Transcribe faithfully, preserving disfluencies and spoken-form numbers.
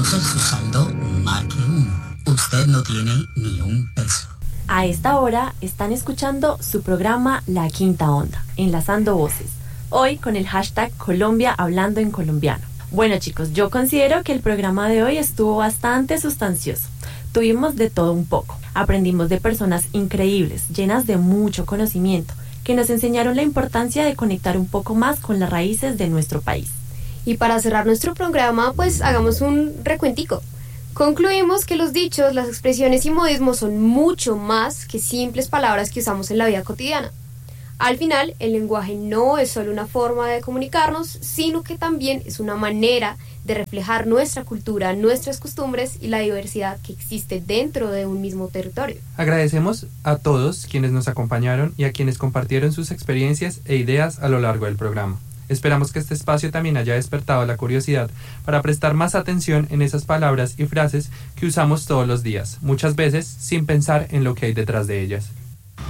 conocer su saldo, marque uno. Usted no tiene ni un peso. A esta hora están escuchando su programa La Quinta Onda, Enlazando Voces. Hoy con el hashtag Colombia hablando en colombiano. Bueno chicos, yo considero que el programa de hoy estuvo bastante sustancioso. Tuvimos de todo un poco. Aprendimos de personas increíbles, llenas de mucho conocimiento, que nos enseñaron la importancia de conectar un poco más con las raíces de nuestro país. Y para cerrar nuestro programa, pues hagamos un recuentico. Concluimos que los dichos, las expresiones y modismos son mucho más que simples palabras que usamos en la vida cotidiana. Al final, el lenguaje no es solo una forma de comunicarnos, sino que también es una manera de reflejar nuestra cultura, nuestras costumbres y la diversidad que existe dentro de un mismo territorio. Agradecemos a todos quienes nos acompañaron y a quienes compartieron sus experiencias e ideas a lo largo del programa. Esperamos que este espacio también haya despertado la curiosidad para prestar más atención en esas palabras y frases que usamos todos los días, muchas veces sin pensar en lo que hay detrás de ellas.